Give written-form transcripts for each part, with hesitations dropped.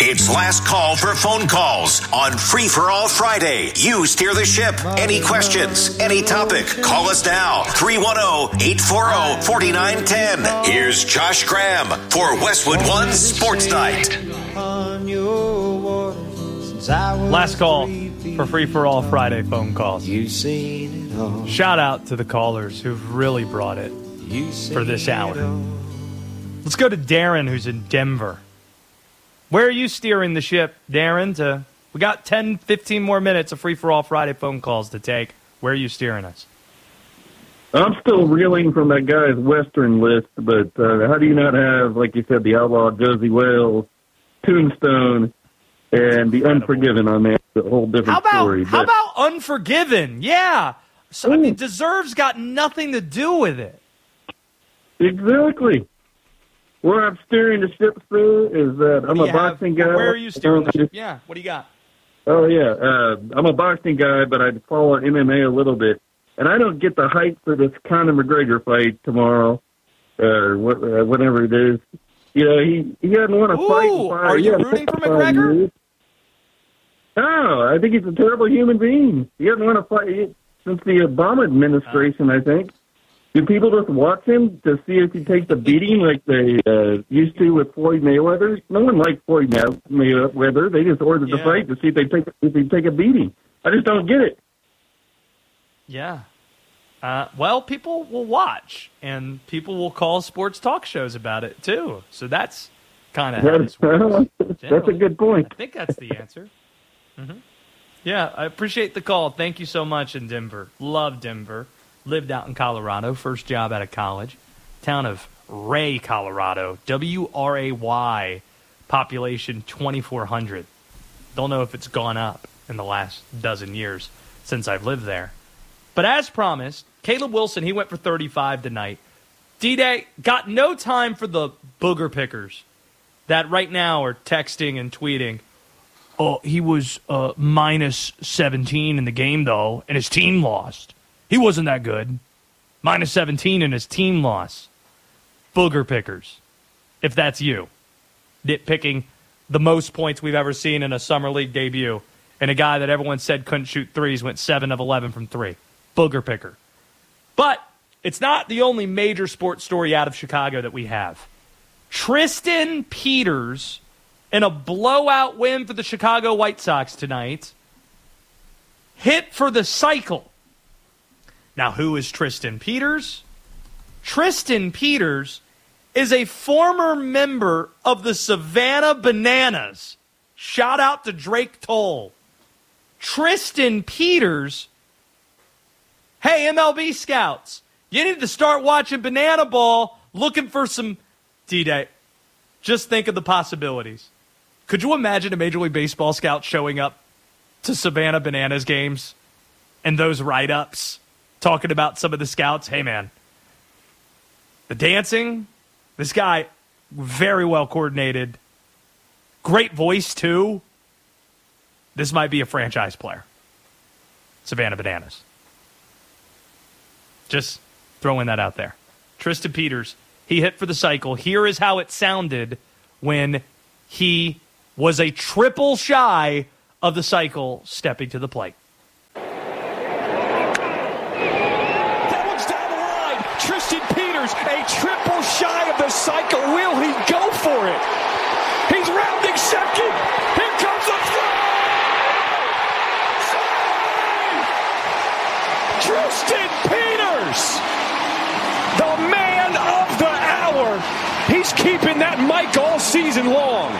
It's last call for phone calls on Free for All Friday. You steer the ship. Any questions, any topic, call us now. 310-840-4910. Here's Josh Graham for Westwood One Sports Night. Last call for Free for All Friday phone calls. Shout out to the callers who've really brought it for this hour. Let's go to Darren, who's in Denver. Where are you steering the ship, Darren? We got 10, 15 more minutes of Free for All Friday phone calls to take. Where are you steering us? I'm still reeling from that guy's Western list, but how do you not have, like you said, the outlaw Josie Wales, Tombstone, and the Unforgiven on there? It's a whole different story. How about Unforgiven? Yeah. So, I mean, Deserves got nothing to do with it. Exactly. Where I'm steering the ship through is that I'm a boxing guy. Where are you steering the ship? Yeah, what do you got? Oh, yeah. I'm a boxing guy, but I follow MMA a little bit. And I don't get the hype for this Conor McGregor fight tomorrow, or whatever it is. You know, he hadn't won a fight in 5 years. Are you rooting for McGregor? No, I think he's a terrible human being. He hasn't won a fight since the Obama administration, I think. Do people just watch him to see if he takes a beating like they used to with Floyd Mayweather? No one liked Floyd Mayweather. They just ordered the fight to see if he'd take a beating. I just don't get it. Yeah. Well, people will watch, and people will call sports talk shows about it, too. So that's kind of how this works. That's a good point. I think that's the answer. Mm-hmm. Yeah, I appreciate the call. Thank you so much in Denver. Love Denver. Lived out in Colorado. First job out of college. Town of Ray, Colorado. W-R-A-Y. Population 2,400. Don't know if it's gone up in the last dozen years since I've lived there. But as promised, Caleb Wilson, he went for 35 tonight. D-Day got no time for the booger pickers that right now are texting and tweeting. Oh, he was minus 17 in the game, though, and his team lost. He wasn't that good. Minus 17 and his team lost. Booger pickers, if that's you. Nitpicking the most points we've ever seen in a summer league debut. And a guy that everyone said couldn't shoot threes went 7 of 11 from 3. Booger picker. But it's not the only major sports story out of Chicago that we have. Tristan Peters, in a blowout win for the Chicago White Sox tonight, hit for the cycle. Now, who is Tristan Peters? Tristan Peters is a former member of the Savannah Bananas. Shout out to Drake Toll. Tristan Peters, hey, MLB scouts, you need to start watching Banana Ball, looking for some D-Day. Just think of the possibilities. Could you imagine a Major League Baseball scout showing up to Savannah Bananas games and those write-ups? Talking about some of the scouts. Hey, man, the dancing, this guy, very well coordinated. Great voice, too. This might be a franchise player. Savannah Bananas. Just throwing that out there. Tristan Peters, he hit for the cycle. Here is how it sounded when he was a triple shy of the cycle stepping to the plate. Tristan Peters, a triple shy of the cycle. Will he go for it? He's rounding second. Here comes the throw. Tristan Peters, the man of the hour. He's keeping that mic all season long.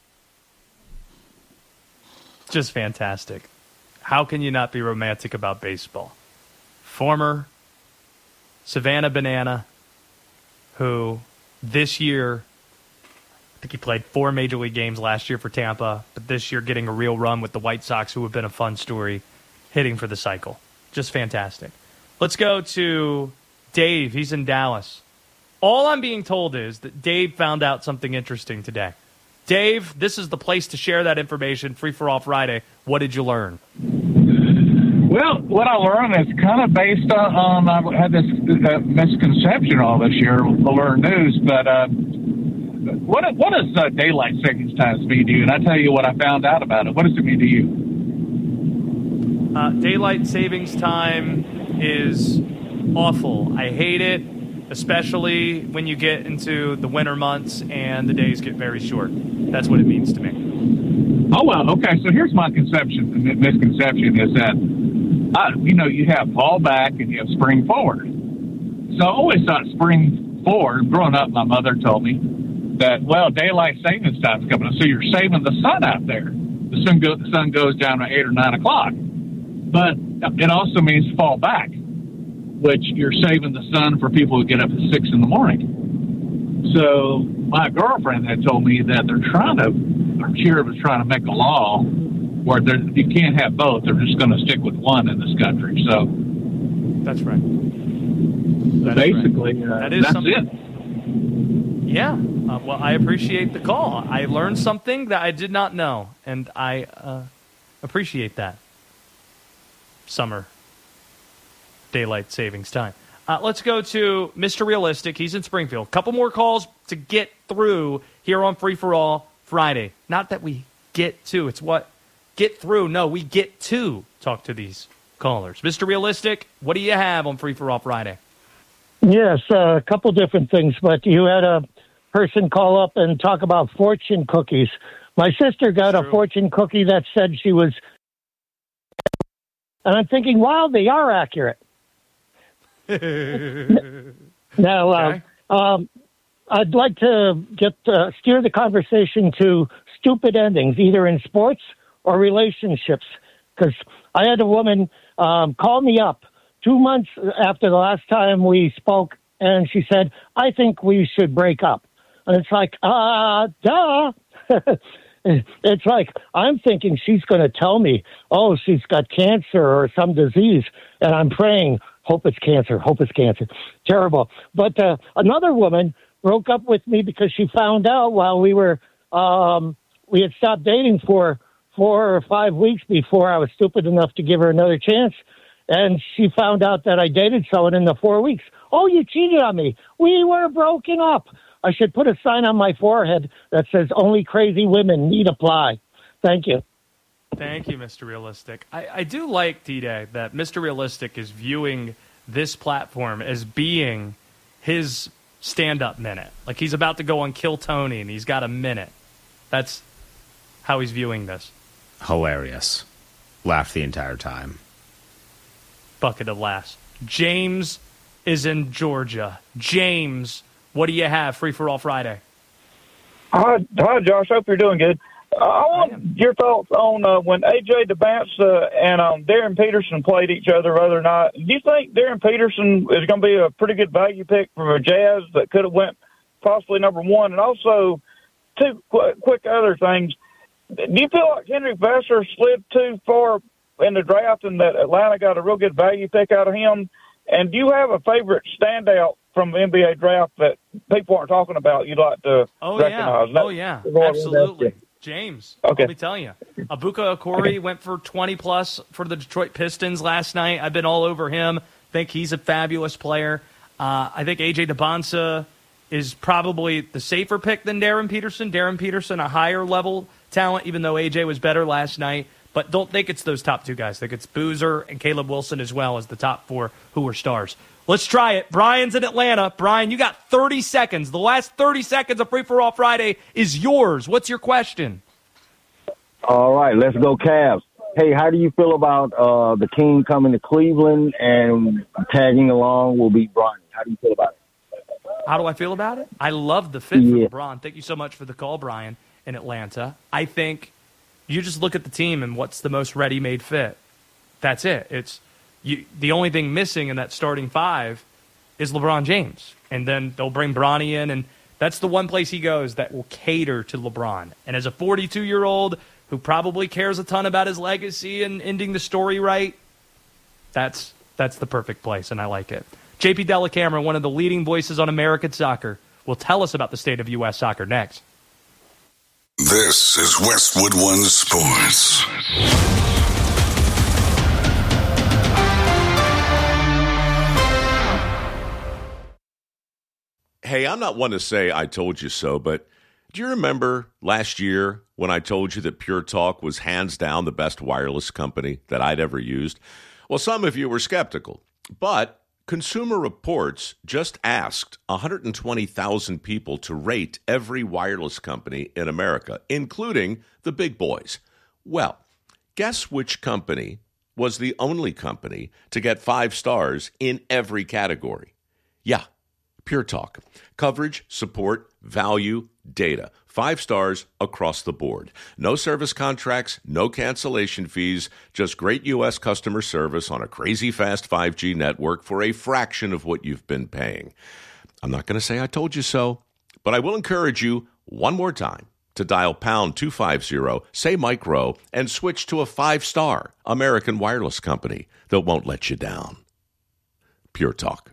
Just fantastic. How can you not be romantic about baseball? Former Savannah Banana, who this year, I think he played 4 Major League games last year for Tampa, but this year getting a real run with the White Sox, who have been a fun story, hitting for the cycle. Just fantastic. Let's go to Dave. He's in Dallas. All I'm being told is that Dave found out something interesting today. Dave, this is the place to share that information. Free for All Friday. What did you learn? Well, what I learned is kind of based on I've had this misconception all this year, Allure News, but what does daylight savings time mean to you? And I tell you what I found out about it. What does it mean to you? Daylight savings time is awful. I hate it, especially when you get into the winter months and the days get very short. That's what it means to me. Oh, well, okay. So here's my misconception is that, you have fall back and you have spring forward. So I always thought spring forward, growing up, my mother told me that, daylight savings time is coming. So you're saving the sun out there. The sun goes down at 8 or 9 o'clock. But it also means fall back, which you're saving the sun for people who get up at 6 in the morning. So my girlfriend had told me that our sheriff is trying to make a law where you can't have both. They're just going to stick with one in this country. So that's right. Basically, that's it. Yeah. Well, I appreciate the call. I learned something that I did not know, and I appreciate that. Summer daylight savings time. Let's go to Mr. Realistic. He's in Springfield. Couple more calls to get through here on Free for All Friday. Not that we get to. It's what get through. No, we get to talk to these callers. Mr. Realistic, what do you have on Free for All Friday? Yes, a couple different things, but you had a person call up and talk about fortune cookies. My sister got a fortune cookie that said she was, and I'm thinking, wow, they are accurate. Now, Okay. I'd like to steer the conversation to stupid endings, either in sports or relationships, because I had a woman call me up 2 months after the last time we spoke, and she said, I think we should break up. And it's like, duh. It's like, I'm thinking she's going to tell me, oh, she's got cancer or some disease, and I'm praying, hope it's cancer. Terrible. But another woman broke up with me because she found out while we had stopped dating for 4 or 5 weeks before I was stupid enough to give her another chance. And she found out that I dated someone in the 4 weeks. Oh, you cheated on me. We were broken up. I should put a sign on my forehead that says only crazy women need apply. Thank you. Thank you, Mr. Realistic. I do like, D-Day, that Mr. Realistic is viewing this platform as being his stand-up minute. Like he's about to go on Kill Tony, and he's got a minute. That's how he's viewing this. Hilarious. Laughed the entire time. Bucket of laughs. James is in Georgia. James, what do you have? Free for All Friday. Hi, Josh. Hope you're doing good. I want your thoughts on when A.J. DeBanza and Darren Peterson played each other the other night. Do you think Darren Peterson is going to be a pretty good value pick for the Jazz that could have went possibly number one? And also, two quick other things. Do you feel like Henry Vassar slid too far in the draft and that Atlanta got a real good value pick out of him? And do you have a favorite standout from the NBA draft that people aren't talking about you'd like to recognize? Yeah, absolutely. James, okay. Let me tell you. Abuka Okori went for 20-plus for the Detroit Pistons last night. I've been all over him. Think he's a fabulous player. I think A.J. DeBanza is probably the safer pick than Darren Peterson. Darren Peterson, a higher-level talent, even though A.J. was better last night. But don't think it's those top two guys. I think it's Boozer and Caleb Wilson as well as the top four who were stars. Let's try it. Brian's in Atlanta. Brian, you got 30 seconds. The last 30 seconds of Free for All Friday is yours. What's your question? All right, let's go Cavs. Hey, how do you feel about the King coming to Cleveland and tagging along will be Bronny? How do you feel about it? How do I feel about it? I love the fit for LeBron. Thank you so much for the call, Brian, in Atlanta. I think you just look at the team and what's the most ready-made fit. That's it. It's the only thing missing in that starting five is LeBron James. And then they'll bring Bronny in, and that's the one place he goes that will cater to LeBron. And as a 42-year-old who probably cares a ton about his legacy and ending the story right, that's the perfect place, and I like it. JP Dellacamera, one of the leading voices on American soccer, will tell us about the state of U.S. soccer next. This is Westwood One Sports. Hey, I'm not one to say I told you so, but do you remember last year when I told you that Pure Talk was hands down the best wireless company that I'd ever used? Well, some of you were skeptical, but Consumer Reports just asked 120,000 people to rate every wireless company in America, including the big boys. Well, guess which company was the only company to get 5 stars in every category? Yeah, Pure Talk. Coverage, support, value, data. 5 stars across the board. No service contracts, no cancellation fees, just great U.S. customer service on a crazy fast 5G network for a fraction of what you've been paying. I'm not going to say I told you so, but I will encourage you one more time to dial pound 250, say Mike Rowe, and switch to a 5-star American wireless company that won't let you down. Pure Talk.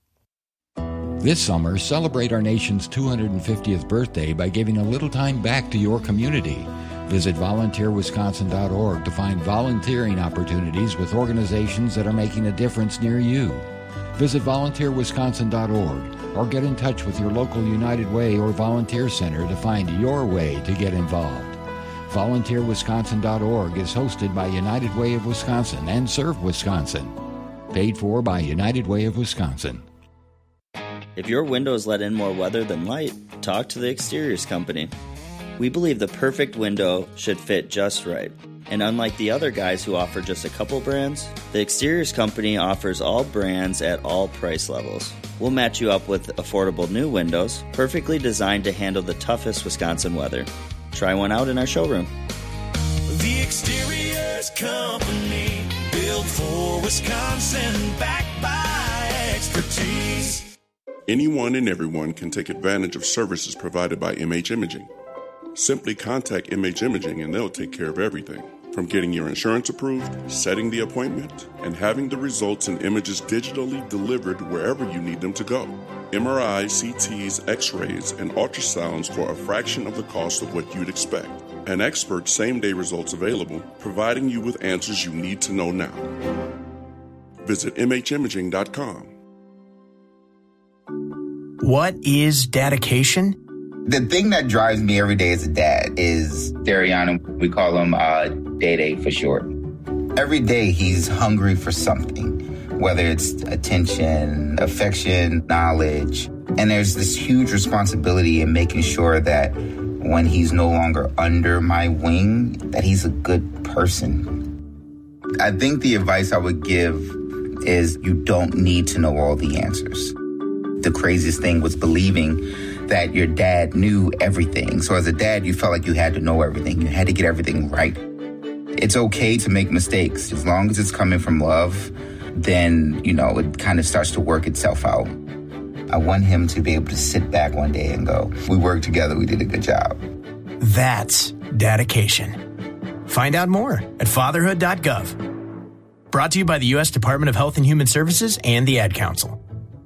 This summer, celebrate our nation's 250th birthday by giving a little time back to your community. Visit volunteerwisconsin.org to find volunteering opportunities with organizations that are making a difference near you. Visit volunteerwisconsin.org or get in touch with your local United Way or volunteer center to find your way to get involved. VolunteerWisconsin.org is hosted by United Way of Wisconsin and Serve Wisconsin. Paid for by United Way of Wisconsin. If your windows let in more weather than light, talk to the Exteriors Company. We believe the perfect window should fit just right. And unlike the other guys who offer just a couple brands, the Exteriors Company offers all brands at all price levels. We'll match you up with affordable new windows, perfectly designed to handle the toughest Wisconsin weather. Try one out in our showroom. The Exteriors Company, built for Wisconsin, backed by expertise. Anyone and everyone can take advantage of services provided by MH Imaging. Simply contact MH Imaging and they'll take care of everything, from getting your insurance approved, setting the appointment, and having the results and images digitally delivered wherever you need them to go. MRIs, CTs, X-rays, and ultrasounds for a fraction of the cost of what you'd expect. An expert same-day results available, providing you with answers you need to know now. Visit MHimaging.com. What is dedication? The thing that drives me every day as a dad is Dariana. We call him Day for short. Every day he's hungry for something, whether it's attention, affection, knowledge. And there's this huge responsibility in making sure that when he's no longer under my wing, that he's a good person. I think the advice I would give is you don't need to know all the answers. The craziest thing was believing that your dad knew everything. So as a dad, you felt like you had to know everything. You had to get everything right. It's okay to make mistakes. As long as it's coming from love, then, it kind of starts to work itself out. I want him to be able to sit back one day and go, we worked together, we did a good job. That's dedication. Find out more at fatherhood.gov. Brought to you by the U.S. Department of Health and Human Services and the Ad Council.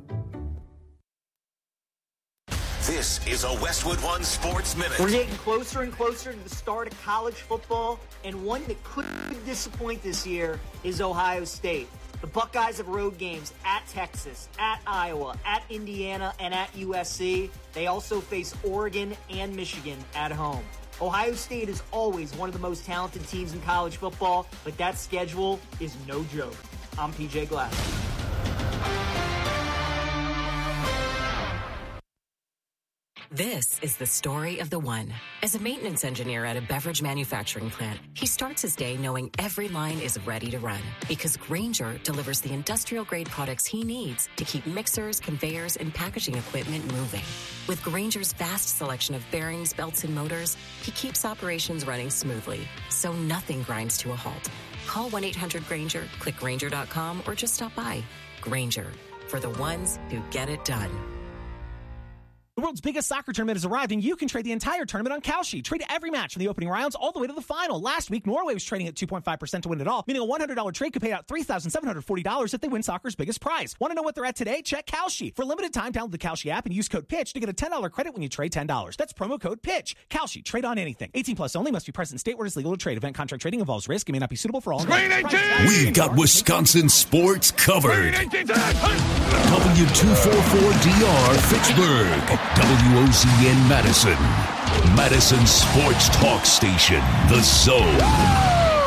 This is a Westwood One Sports Minute. We're getting closer and closer to the start of college football, and one that could disappoint this year is Ohio State. The Buckeyes have road games at Texas, at Iowa, at Indiana, and at USC. They also face Oregon and Michigan at home. Ohio State is always one of the most talented teams in college football, but that schedule is no joke. I'm PJ Glass. This is the story of the one. As a maintenance engineer at a beverage manufacturing plant, he starts his day knowing every line is ready to run because Grainger delivers the industrial-grade products he needs to keep mixers, conveyors, and packaging equipment moving. With Grainger's vast selection of bearings, belts, and motors, he keeps operations running smoothly, so nothing grinds to a halt. Call 1-800-GRAINGER, click Grainger.com, or just stop by. Grainger, for the ones who get it done. The world's biggest soccer tournament has arrived, and you can trade the entire tournament on Kalshi. Trade every match from the opening rounds all the way to the final. Last week, Norway was trading at 2.5% to win it all, meaning a $100 trade could pay out $3,740 if they win soccer's biggest prize. Want to know what they're at today? Check Kalshi. For a limited time, download the Kalshi app and use code PITCH to get a $10 credit when you trade $10. That's promo code PITCH. Kalshi. Trade on anything. 18 plus only. Must be present in state where it's legal to trade. Event contract trading involves risk. It may not be suitable for all. We've got Wisconsin sports covered. W244DR Fitchburg. WOCN Madison. Madison Sports Talk Station. The Zone.